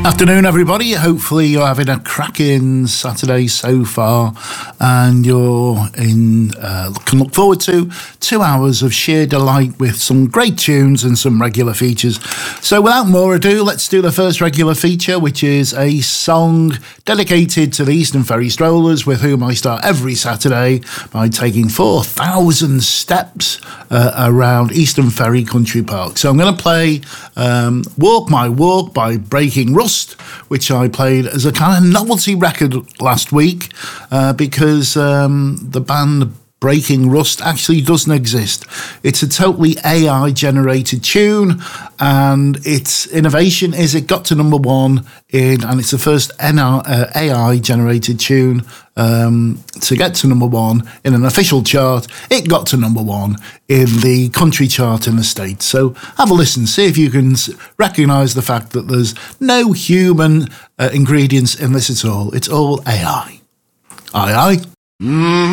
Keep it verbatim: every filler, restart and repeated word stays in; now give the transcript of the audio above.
Afternoon, everybody. Hopefully you're having a cracking Saturday so far, and you're in uh, can look forward to two hours of sheer delight with some great tunes and some regular features. So without more ado, let's do the first regular feature, which is a song dedicated to the Eastern Ferry Strollers, with whom I start every Saturday by taking four thousand steps uh, around Eastern Ferry Country Park. So I'm going to play um, Walk My Walk by Breaking Rust, which I played as a kind of novelty record last week uh, because um, the band Breaking Rust actually doesn't exist. It's a totally A I-generated tune, and its innovation is it got to number one in, and it's the first A I-generated tune um, to get to number one in an official chart. It got to number one in the country chart in the States. So have a listen, see if you can recognise the fact that there's no human uh, ingredients in this at all. It's all A I. Aye, aye. Mm-hmm.